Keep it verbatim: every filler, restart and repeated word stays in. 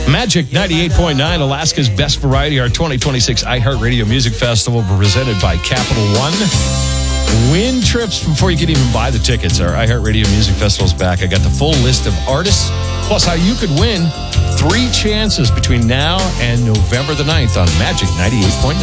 Magic ninety-eight point nine, Alaska's Best Variety, our twenty twenty-six iHeartRadio Music Festival presented by Capital One. Win trips before you can even buy the tickets. Our iHeartRadio Music Festival's back. I got the full list of artists, plus how you could win three chances between now and November the ninth on Magic ninety-eight point nine.